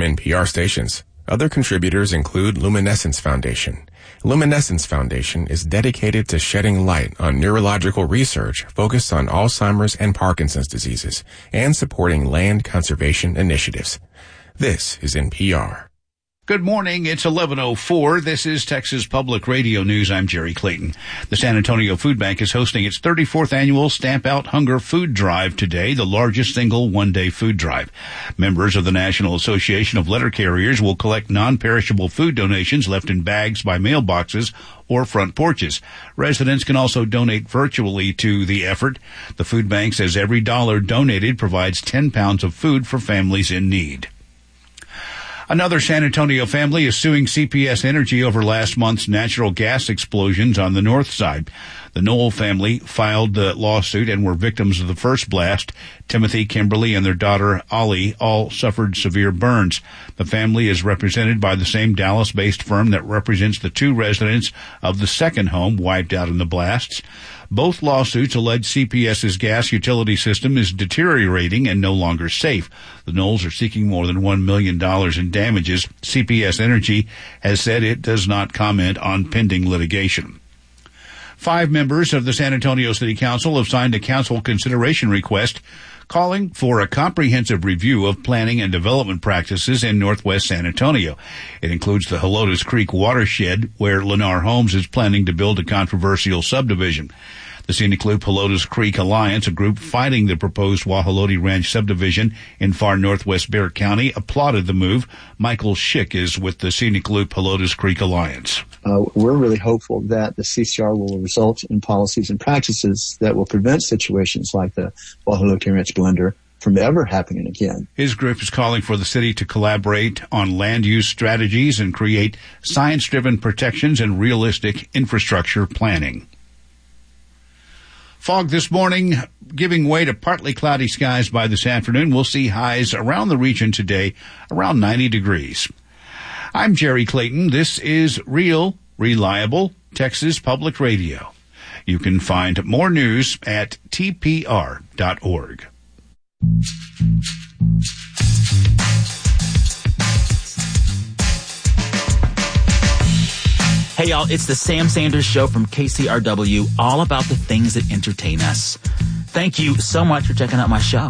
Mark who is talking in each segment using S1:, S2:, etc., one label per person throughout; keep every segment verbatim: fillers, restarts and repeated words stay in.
S1: N P R stations. Other contributors include Luminescence Foundation. Luminescence Foundation is dedicated to shedding light on neurological research focused on Alzheimer's and Parkinson's diseases and supporting land conservation initiatives. This is N P R.
S2: Good morning. It's eleven oh four. This is Texas Public Radio News. I'm Jerry Clayton. The San Antonio Food Bank is hosting its thirty-fourth annual Stamp Out Hunger Food Drive today, the largest single one-day food drive. Members of the National Association of Letter Carriers will collect non-perishable food donations left in bags by mailboxes or front porches. Residents can also donate virtually to the effort. The food bank says every dollar donated provides ten pounds of food for families in need. Another San Antonio family is suing C P S Energy over last month's natural gas explosions on the north side. The Knoll family filed the lawsuit and were victims of the first blast. Timothy, Kimberly, and their daughter, Ollie, all suffered severe burns. The family is represented by the same Dallas-based firm that represents the two residents of the second home wiped out in the blasts. Both lawsuits allege CPS's gas utility system is deteriorating and no longer safe. The Knolls are seeking more than one million dollars in damages. C P S Energy has said it does not comment on pending litigation. Five members of the San Antonio City Council have signed a council consideration request calling for a comprehensive review of planning and development practices in northwest San Antonio. It includes the Helotes Creek watershed, where Lennar Homes is planning to build a controversial subdivision. The Scenic Loop Helotes Creek Alliance, a group fighting the proposed Wahalote Ranch subdivision in far northwest Bexar County, applauded the move. Michael Schick is with the Scenic Loop Helotes Creek Alliance.
S3: Uh, we're really hopeful that the C C R will result in policies and practices that will prevent situations like the Wahalote Ranch blender from ever happening again.
S2: His group is calling for the city to collaborate on land use strategies and create science-driven protections and realistic infrastructure planning. Fog this morning, giving way to partly cloudy skies by this afternoon. We'll see highs around the region today around ninety degrees. I'm Jerry Clayton. This is Real, Reliable Texas Public Radio. You can find more news at T P R dot org.
S4: Hey, y'all, it's the Sam Sanders Show from K C R W, all about the things that entertain us. Thank you so much for checking out my show.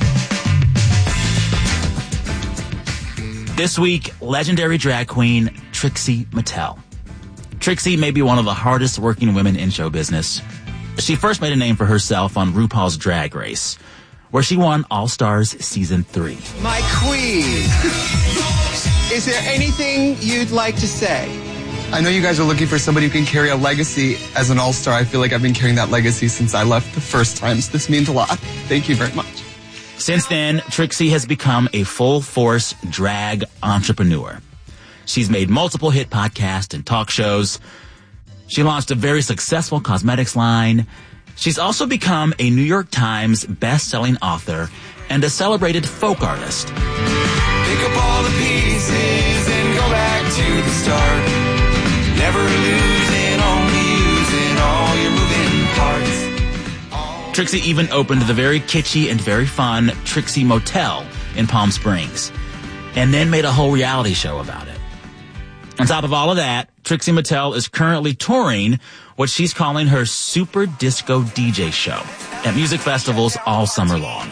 S4: This week, legendary drag queen Trixie Mattel. Trixie may be one of the hardest working women in show business. She first made a name for herself on RuPaul's Drag Race, where she won All Stars Season three.
S5: My queen, is there anything you'd like to say?
S6: I know you guys are looking for somebody who can carry a legacy as an all-star. I feel like I've been carrying that legacy since I left the first time, so this means a lot. Thank you very much.
S4: Since then, Trixie has become a full-force drag entrepreneur. She's made multiple hit podcasts and talk shows. She launched a very successful cosmetics line. She's also become a New York Times best-selling author and a celebrated folk artist.
S7: Pick up all the pieces and go back to the start. Never losing, only using all your moving parts.
S4: Trixie even opened the very kitschy and very fun Trixie Motel in Palm Springs, and then made a whole reality show about it. On top of all of that, Trixie Mattel is currently touring what she's calling her Super Disco D J show at music festivals all summer long.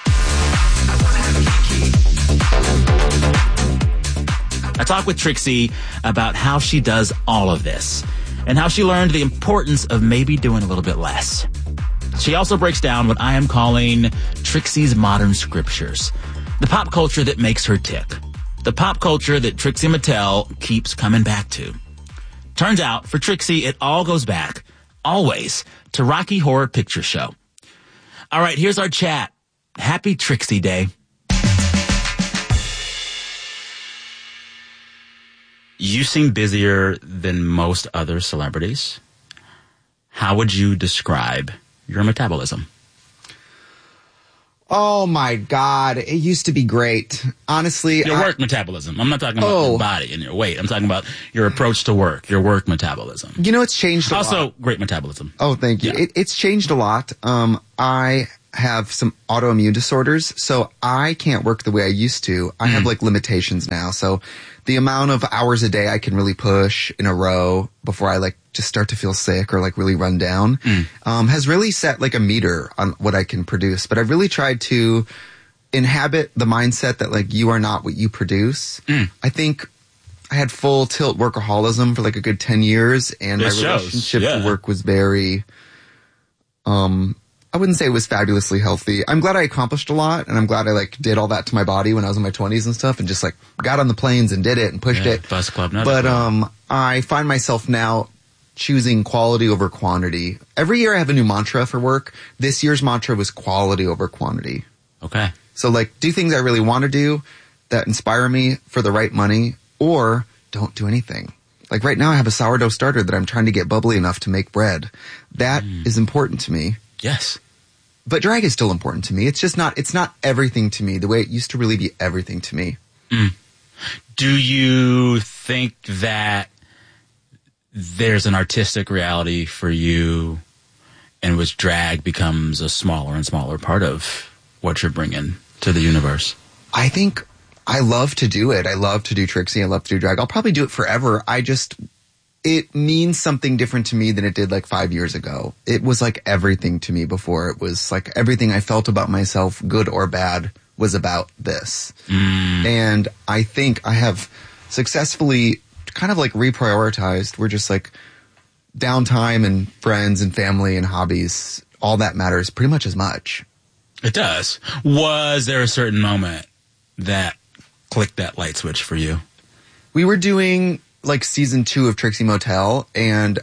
S4: I talked with Trixie about how she does all of this and how she learned the importance of maybe doing a little bit less. She also breaks down what I am calling Trixie's modern scriptures, the pop culture that makes her tick, the pop culture that Trixie Mattel keeps coming back to. Turns out, for Trixie, it all goes back, always, to Rocky Horror Picture Show. All right, here's our chat. Happy Trixie Day. You seem busier than most other celebrities. How would you describe your metabolism?
S6: Oh, my God. It used to be great. Honestly.
S4: Your
S6: I,
S4: work metabolism. I'm not talking about
S6: oh.
S4: your body and your weight. I'm talking about your approach to work, your work metabolism.
S6: You know, it's changed a
S4: also,
S6: lot.
S4: Also, great metabolism.
S6: Oh, thank you.
S4: Yeah.
S6: It, it's changed a lot. Um, I have some autoimmune disorders, so I can't work the way I used to. I mm. have like limitations now. So the amount of hours a day I can really push in a row before I like just start to feel sick or like really run down mm. um, has really set like a meter on what I can produce. But I've really tried to inhabit the mindset that like you are not what you produce. Mm. I think I had full tilt workaholism for like a good ten years, and
S4: it
S6: my
S4: shows.
S6: relationship
S4: yeah.
S6: to work was very, um, I wouldn't say it was fabulously healthy. I'm glad I accomplished a lot, and I'm glad I like did all that to my body when I was in my twenties and stuff, and just like got on the planes and did it and pushed
S4: yeah,
S6: it.
S4: Bus club, not
S6: but um, I find myself now choosing quality over quantity. Every year I have a new mantra for work. This year's mantra was quality over quantity.
S4: Okay.
S6: So like do things I really want to do that inspire me for the right money, or don't do anything. Like right now I have a sourdough starter that I'm trying to get bubbly enough to make bread. That mm. is important to me.
S4: Yes.
S6: But drag is still important to me. It's just not, it's not everything to me the way it used to really be everything to me.
S4: Mm. Do you think that there's an artistic reality for you in which drag becomes a smaller and smaller part of what you're bringing to the universe?
S6: I think I love to do it. I love to do Trixie. I love to do drag. I'll probably do it forever. I just, it means something different to me than it did like five years ago. It was like everything to me before. It was like everything I felt about myself, good or bad, was about this. Mm. And I think I have successfully kind of like reprioritized. We're just like downtime and friends and family and hobbies. All that matters pretty much as much.
S4: It does. Was there a certain moment that clicked that light switch for you?
S6: We were doing like season two of Trixie Motel, and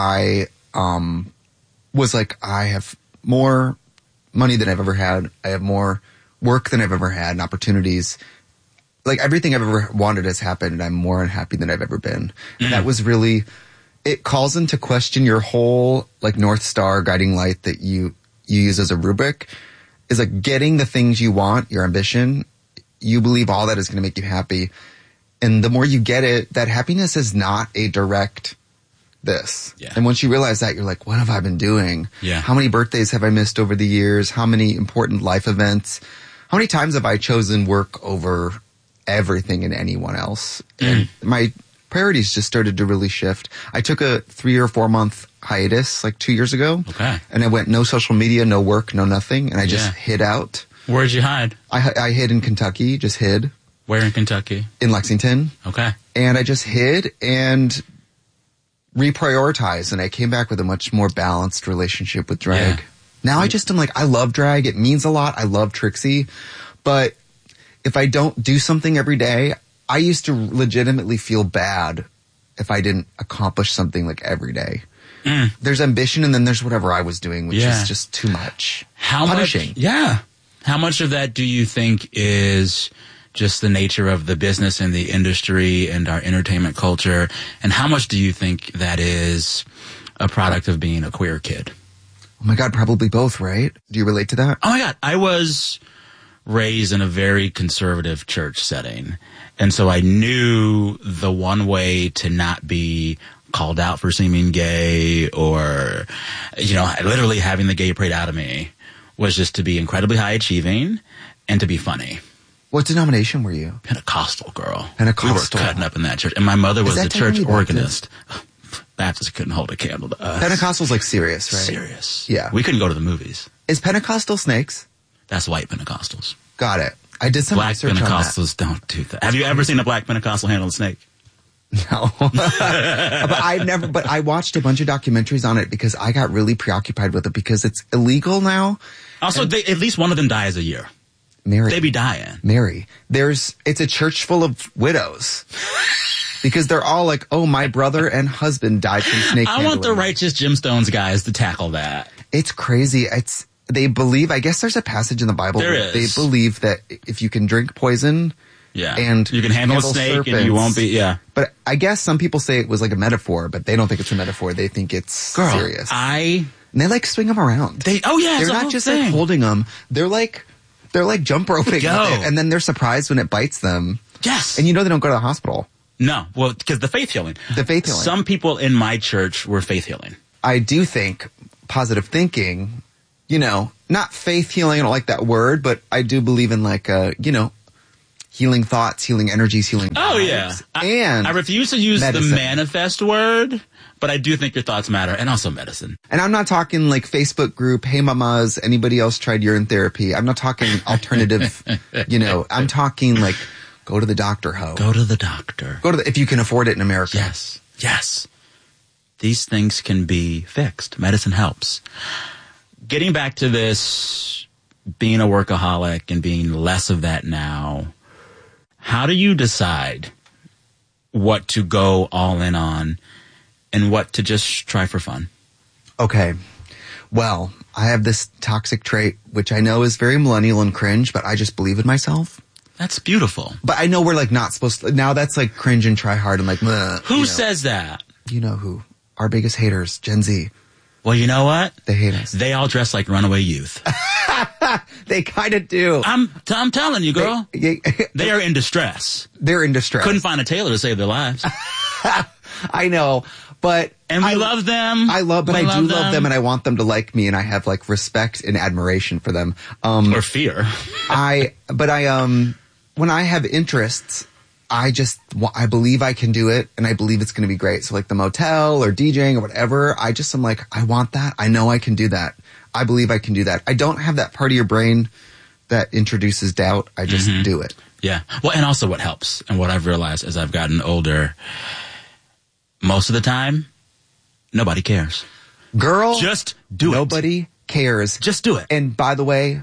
S6: I um was like, I have more money than I've ever had. I have more work than I've ever had and opportunities. Like everything I've ever wanted has happened, and I'm more unhappy than I've ever been. Mm. And that was really, it calls into question your whole like North Star guiding light that you, you use as a rubric. Is like getting the things you want, your ambition. You believe all that is going to make you happy. And the more you get it, that happiness is not a direct this.
S4: Yeah.
S6: And once you realize that, you're like, what have I been doing?
S4: Yeah.
S6: How many birthdays have I missed over the years? How many important life events? How many times have I chosen work over everything and anyone else? Mm. And my priorities just started to really shift. I took a three or four month hiatus like two years ago.
S4: Okay.
S6: And I went no social media, no work, no nothing. And I just yeah. hid out.
S4: Where'd you hide?
S6: I, I hid in Kentucky, just hid.
S4: Where in Kentucky?
S6: In Lexington.
S4: Okay.
S6: And I just hid and reprioritized, and I came back with a much more balanced relationship with drag. Yeah. Now I just am like, I love drag. It means a lot. I love Trixie. But if I don't do something every day, I used to legitimately feel bad if I didn't accomplish something like every day. Mm. There's ambition, and then there's whatever I was doing, which
S4: yeah.
S6: is just too much.
S4: How
S6: punishing.
S4: Much, yeah. How much of that do you think is just the nature of the business and the industry and our entertainment culture? And how much do you think that is a product of being a queer kid?
S6: Oh my God, probably both, right? Do you relate to that?
S4: Oh my God. I was raised in a very conservative church setting. And so I knew the one way to not be called out for seeming gay or, you know, literally having the gay parade out of me was just to be incredibly high achieving and to be funny.
S6: What denomination were you?
S4: Pentecostal, girl.
S6: Pentecostal.
S4: We were cutting up in that church. And my mother was the church organist. Baptists couldn't hold a candle to us.
S6: Pentecostal's like serious, right?
S4: Serious.
S6: Yeah.
S4: We couldn't go to the movies.
S6: Is Pentecostal snakes?
S4: That's white Pentecostals.
S6: Got it. I did some
S4: black
S6: research
S4: Pentecostals
S6: on that.
S4: don't do that. Have you ever seen a black Pentecostal handle a snake?
S6: No. But I never, but I watched a bunch of documentaries on it because I got really preoccupied with it because it's illegal now.
S4: Also, they, at least one of them dies a year.
S6: Mary.
S4: They be dying.
S6: Mary. There's, it's a church full of widows. Because they're all like, oh, my brother and husband died from snake
S4: I want the righteous gemstones guys to tackle that.
S6: It's crazy. It's, they believe, I guess there's a passage in the Bible
S4: there
S6: where
S4: is.
S6: they believe that if you can drink poison,
S4: yeah,
S6: and
S4: you can handle, handle a snake
S6: serpents,
S4: and you won't be, yeah.
S6: But I guess some people say it was like a metaphor, but they don't think it's a metaphor. They think it's
S4: Girl,
S6: serious.
S4: I,
S6: and they like swing them around.
S4: They, oh yeah,
S6: they're not just
S4: thing.
S6: like holding them. They're like, they're like jump roping,
S4: Go.
S6: It, and then they're surprised when it bites them.
S4: Yes,
S6: and you know they don't go to the hospital.
S4: No, well, because the faith healing.
S6: The faith healing.
S4: Some people in my church were faith healing.
S6: I do think positive thinking you know, not faith healing, I don't like that word, but I do believe in like, uh, you know, healing thoughts, healing energies, healing
S4: Oh,
S6: vibes.
S4: yeah. I,
S6: And
S4: I refuse to use
S6: medicine.
S4: the manifest word, but I do think your thoughts matter, and also medicine.
S6: And I'm not talking like Facebook group, hey mamas, anybody else tried urine therapy? I'm not talking alternative, you know, I'm talking like go to the doctor, ho.
S4: Go to the doctor.
S6: Go to the, if you can afford it in America.
S4: Yes. Yes. These things can be fixed. Medicine helps. Getting back to this, being a workaholic and being less of that now, how do you decide what to go all in on and what to just try for fun?
S6: Okay. Well, I have this toxic trait, which I know is very millennial and cringe, but I just believe in myself.
S4: That's beautiful.
S6: But I know we're like not supposed to, now that's like cringe and try hard and like, meh,
S4: Who
S6: you know.
S4: says that?
S6: You know who? Our biggest haters, Gen Z.
S4: Well, you know what?
S6: They hate us.
S4: They all dress like runaway youth.
S6: They kind of do.
S4: I'm, I'm telling you, girl.
S6: They,
S4: They are in distress.
S6: they're in distress.
S4: Couldn't find a tailor to save their lives.
S6: I know, but
S4: And we
S6: I
S4: love them.
S6: I love, but
S4: We
S6: I do love them, and I want them to like me, and I have like respect and admiration for them. Um,
S4: Or fear.
S6: I, but I, um, when I have interests, I just, wa- I believe I can do it, and I believe it's going to be great. So like the motel or DJing or whatever, I just am like, I want that. I know I can do that. I believe I can do that. I don't have that part of your brain that introduces doubt. I just
S4: Mm-hmm.
S6: do it.
S4: Yeah. Well, and also what helps, and what I've realized as I've gotten older, most of the time, nobody cares.
S6: Girl,
S4: Just do it.
S6: nobody cares.
S4: Just do it.
S6: And by the way,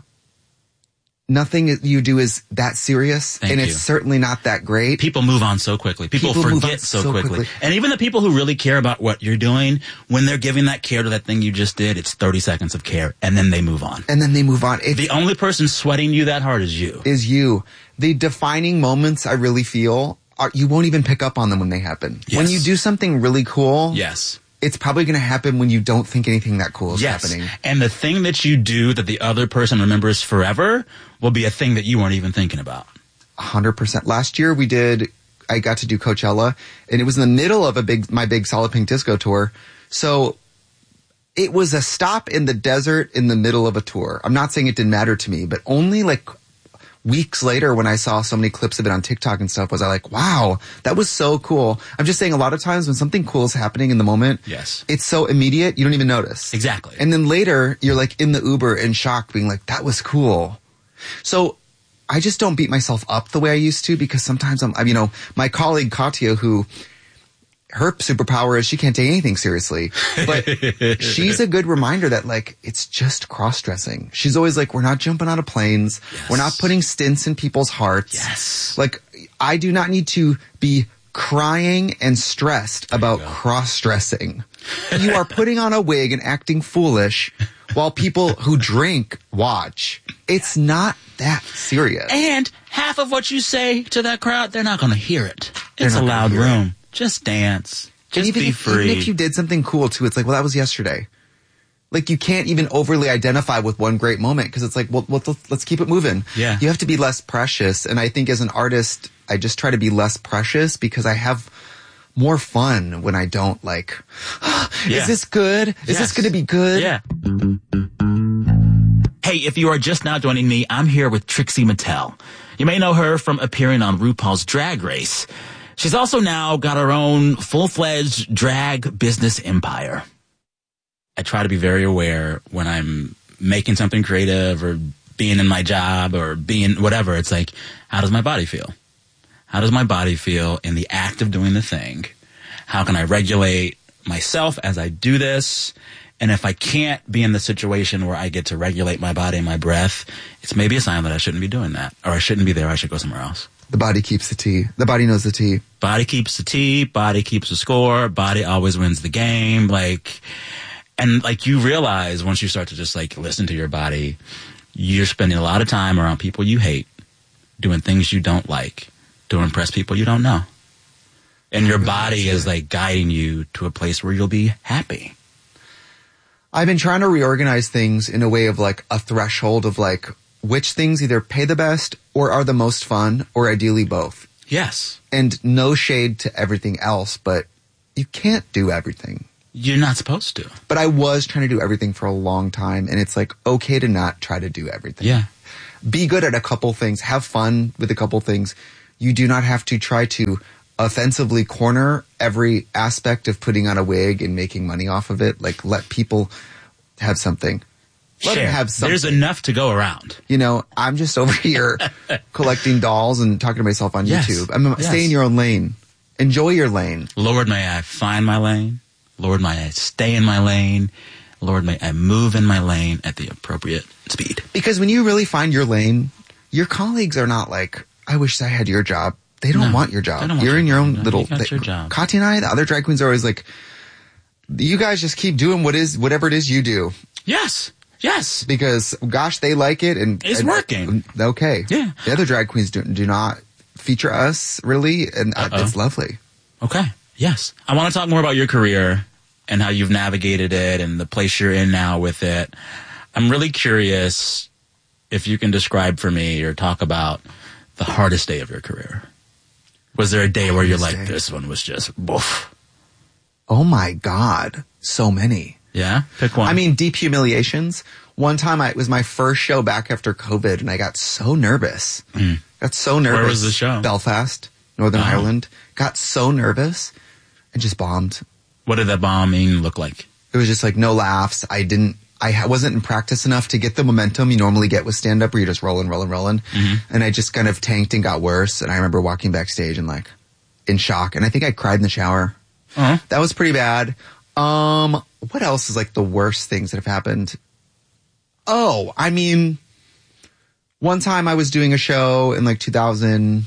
S6: nothing you do is that serious,
S4: Thank
S6: and
S4: you.
S6: it's certainly not that great.
S4: People move on so quickly. People,
S6: People move
S4: forget
S6: on
S4: so,
S6: so
S4: quickly.
S6: quickly.
S4: And even the people who really care about what you're doing, when they're giving that care to that thing you just did, it's thirty seconds of care, and then they move on.
S6: And then they move on. It's,
S4: The only person sweating you that hard is you.
S6: is you. The defining moments I really feel are, you won't even pick up on them when they happen.
S4: Yes.
S6: When you do something really cool,
S4: Yes.
S6: it's probably going to happen when you don't think anything that cool is
S4: Yes.
S6: happening.
S4: And the thing that you do that the other person remembers forever will be a thing that you weren't even thinking about.
S6: one hundred percent. Last year we did, I got to do Coachella, and it was in the middle of a big, my big Solid Pink Disco tour. So it was a stop in the desert in the middle of a tour. I'm not saying it didn't matter to me, but only like weeks later when I saw so many clips of it on TikTok and stuff was I like, wow, that was so cool. I'm just saying a lot of times when something cool is happening in the moment,
S4: Yes.
S6: it's so immediate, you don't even notice.
S4: Exactly.
S6: And then later you're like in the Uber in shock being like, that was cool. So I just don't beat myself up the way I used to because sometimes I'm, I'm you know, my colleague Katya, who her superpower is she can't take anything seriously, but she's a good reminder that like, it's just cross-dressing. She's always like, we're not jumping out of planes.
S4: Yes.
S6: We're not putting stints in people's hearts.
S4: Yes.
S6: Like I do not need to be crying and stressed about cross-dressing. You are putting on a wig and acting foolish while people who drink watch. It's not that serious.
S4: And half of what you say to that crowd, they're not going to hear it.
S6: They're
S4: It's a
S6: not gonna
S4: loud
S6: hear it.
S4: room. Just dance.
S6: And
S4: Just
S6: even
S4: be
S6: if,
S4: free.
S6: even if you did something cool too, it's like, well, that was yesterday. Like you can't even overly identify with one great moment because it's like, well, well, let's- let's keep it moving.
S4: Yeah.
S6: You have to be less precious. And I think as an artist, I just try to be less precious because I have more fun when I don't like,
S4: Yeah.
S6: is this good? Is
S4: Yes.
S6: this going to be good?
S4: Yeah. Hey, if you are just now joining me, I'm here with Trixie Mattel. You may know her from appearing on RuPaul's Drag Race. She's also now got her own full-fledged drag business empire. I try to be very aware when I'm making something creative or being in my job or being whatever. It's like, how does my body feel? How does my body feel in the act of doing the thing? How can I regulate myself as I do this? And if I can't be in the situation where I get to regulate my body and my breath, it's maybe a sign that I shouldn't be doing that. Or I shouldn't be there. I should go somewhere else.
S6: The body keeps the tea. The body knows the tea.
S4: Body keeps the tea. Body keeps the score. Body always wins the game. Like, and like you realize once you start to just like listen to your body, you're spending a lot of time around people you hate, doing things you don't like, to impress people you don't know. And your body is like guiding you to a place where you'll be happy.
S6: I've been trying to reorganize things in a way of like a threshold of like which things either pay the best or are the most fun or ideally both.
S4: Yes.
S6: And no shade to everything else, but you can't do everything.
S4: You're not supposed to.
S6: But I was trying to do everything for a long time, and it's like okay to not try to do everything.
S4: Yeah.
S6: Be good at a couple things. Have fun with a couple things. You do not have to try to offensively corner every aspect of putting on a wig and making money off of it. Like, let people have something. Let
S4: Share.
S6: them have something.
S4: There's enough to go around.
S6: You know, I'm just over here collecting dolls and talking to myself on
S4: Yes.
S6: YouTube. I'm
S4: Yes.
S6: stay in your own lane. Enjoy your lane.
S4: Lord, may I find my lane. Lord, may I stay in my lane. Lord, may I move in my lane at the appropriate speed.
S6: Because when you really find your lane, your colleagues are not like, I wish I had your job. They don't
S4: No,
S6: want your
S4: they
S6: job.
S4: don't want
S6: You're
S4: your
S6: in your
S4: job.
S6: own
S4: No,
S6: little.
S4: you got
S6: they-
S4: your job.
S6: Katya and I, the other drag queens, are always like, you guys just keep doing what is whatever it is you do.
S4: Yes. Yes.
S6: Because gosh, they like it and
S4: It's
S6: and-
S4: working.
S6: Okay.
S4: Yeah.
S6: The other drag queens do, do not feature us really, and uh,
S4: Uh-oh.
S6: it's lovely.
S4: Okay. Yes. I want to talk more about your career and how you've navigated it and the place you're in now with it. I'm really curious if you can describe for me or talk about the hardest day of your career. Was there a day where you're like,
S6: Hardest day.
S4: this one was just woof?
S6: Oh my God, so many.
S4: Yeah? Pick one.
S6: I mean, deep humiliations. One time, I, it was my first show back after COVID, and I got so nervous.
S4: Mm.
S6: Got so nervous.
S4: Where was the show?
S6: Belfast, Northern
S4: Oh.
S6: Ireland. Got so nervous and just bombed.
S4: What did that bombing look like?
S6: It was just like no laughs. I didn't. I ha- wasn't in practice enough to get the momentum you normally get with stand up, where you're just rolling, rolling, rolling.
S4: Mm-hmm.
S6: And I just kind of tanked and got worse. And I remember walking backstage and like in shock. And I think I cried in the shower.
S4: Uh-huh.
S6: That was pretty bad. Um, what else is like the worst things that have happened? Oh, I mean, one time I was doing a show in like two thousand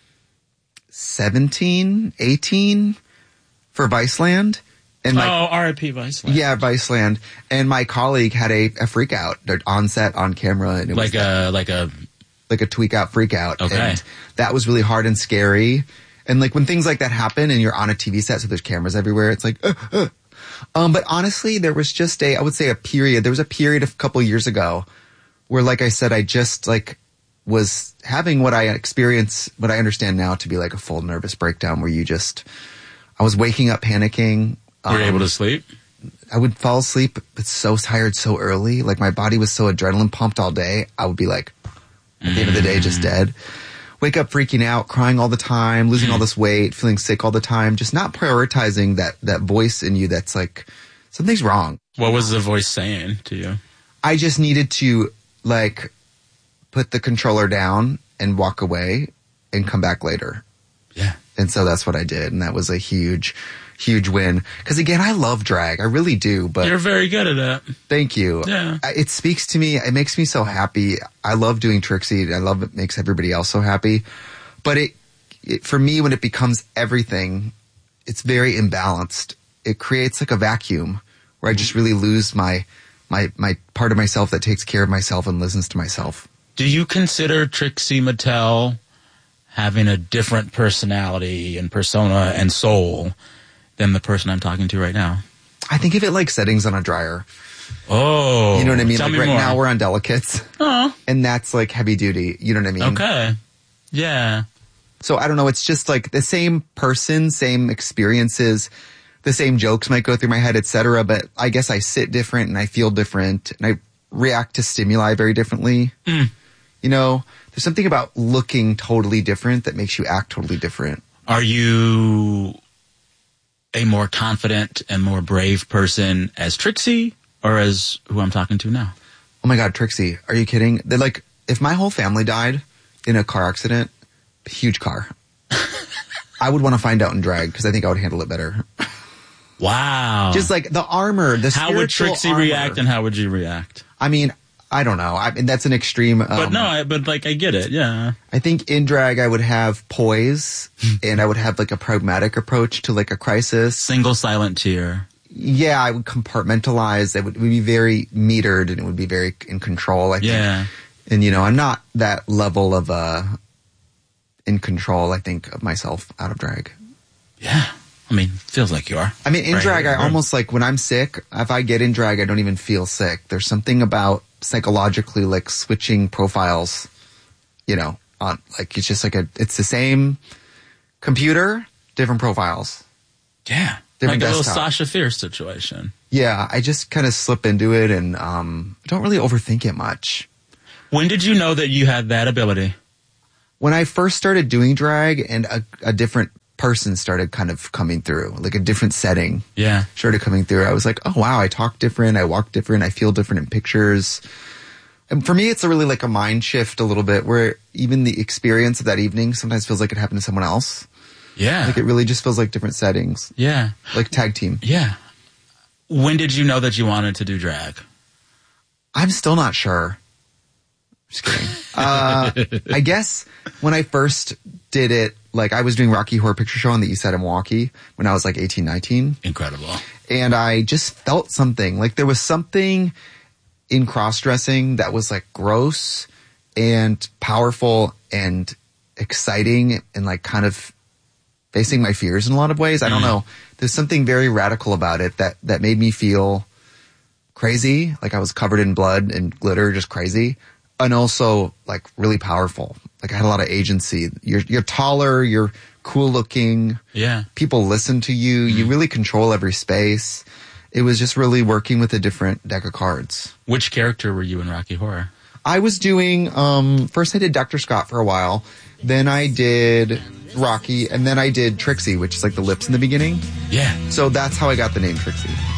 S6: seventeen, eighteen for Viceland. And my,
S4: oh, R I P Viceland.
S6: yeah, Viceland. And my colleague had a, a freak out on set, on camera. And it
S4: Like
S6: was
S4: a, like a,
S6: like a tweak out, freak out.
S4: Okay.
S6: And that was really hard and scary. And like when things like that happen and you're on a T V set, so there's cameras everywhere, it's like, uh, uh. Um, but honestly, there was just a, I would say a period, there was a period a couple years ago where, like I said, I just like was having what I experience, what I understand now to be like a full nervous breakdown where you just, I was waking up panicking.
S4: were you
S6: Um,
S4: able to sleep?
S6: I would fall asleep, but so tired so early. Like my body was so adrenaline pumped all day. I would be like, at the end of the day, just dead. Wake up freaking out, crying all the time, losing all this weight, feeling sick all the time, just not prioritizing that, that voice in you that's like, something's wrong.
S4: What was the voice saying to you?
S6: I just needed to like put the controller down and walk away and come back later.
S4: Yeah.
S6: And so that's what I did. And that was a huge, huge win. Cause again, I love drag. I really do, but
S4: You're very good at it.
S6: thank you.
S4: Yeah.
S6: I- It speaks to me. It makes me so happy. I love doing Trixie. I love it makes everybody else so happy. But it, it, for me, when it becomes everything, it's very imbalanced. It creates like a vacuum where I just really lose my, my, my part of myself that takes care of myself and listens to myself.
S4: Do you consider Trixie Mattel having a different personality and persona and soul than the person I'm talking to right now?
S6: I think of it like settings on a dryer.
S4: Oh.
S6: You know what I mean?
S4: Tell
S6: Like
S4: me
S6: right
S4: more.
S6: now we're on delicates
S4: Oh.
S6: and that's like heavy duty. You know what I mean?
S4: Okay. Yeah.
S6: So I don't know. It's just like the same person, same experiences, the same jokes might go through my head, et cetera. But I guess I sit different and I feel different and I react to stimuli very differently.
S4: Mm.
S6: You know, there's something about looking totally different that makes you act totally different.
S4: Are you a more confident and more brave person as Trixie or as who I'm talking to now?
S6: Oh my God, Trixie, are you kidding? They're like, if my whole family died in a car accident, huge car, I would want to find out in drag because I think I would handle it better.
S4: Wow.
S6: Just like the armor, the
S4: how would
S6: spiritual
S4: Trixie
S6: armor.
S4: react and how would you react?
S6: I mean, I don't know. I mean, that's an extreme. Um,
S4: But no, I, but like I get it. Yeah.
S6: I think in drag I would have poise and I would have like a pragmatic approach to like a crisis.
S4: Single silent tear.
S6: Yeah, I would compartmentalize. It would, it would be very metered and it would be very in control, I think.
S4: Yeah.
S6: And you know, I'm not that level of uh in control, I think, of myself out of drag.
S4: Yeah. I mean, feels like you are.
S6: I mean, in
S4: Right,
S6: drag,
S4: right,
S6: I
S4: right.
S6: almost like when I'm sick, if I get in drag, I don't even feel sick. There's something about psychologically like switching profiles, you know, on like it's just like a, it's the same computer, different profiles.
S4: Yeah.
S6: different
S4: like a
S6: desktop.
S4: little Sasha Fierce situation.
S6: Yeah, I just kind of slip into it and um, don't really overthink it much.
S4: When did you know that you had that ability?
S6: When I first started doing drag and a, a different person started kind of coming through, like a different setting
S4: Yeah.
S6: started coming through, I was like, oh, wow, I talk different, I walk different, I feel different in pictures. And for me, it's a really like a mind shift a little bit where even the experience of that evening sometimes feels like it happened to someone else.
S4: Yeah.
S6: Like it really just feels like different settings,
S4: Yeah.
S6: like tag team.
S4: Yeah. When did you know that you wanted to do drag?
S6: I'm still not sure. Just kidding. Uh, I guess when I first did it, like I was doing Rocky Horror Picture Show on the East Side of Milwaukee when I was like eighteen, nineteen.
S4: Incredible.
S6: And I just felt something. Like there was something in cross-dressing that was like gross and powerful and exciting and like kind of facing my fears in a lot of ways. I don't know. There's something very radical about it that, that made me feel crazy. Like I was covered in blood and glitter, just crazy. And also like really powerful. Like I had a lot of agency. You're, you're taller, you're cool looking.
S4: Yeah.
S6: People listen to you. You really control every space. It was just really working with a different deck of cards.
S4: Which character were you in Rocky Horror?
S6: I was doing, um, first I did Doctor Scott for a while. Then I did Rocky. And then I did Trixie, which is like the lips in the beginning.
S4: Yeah.
S6: So that's how I got the name Trixie.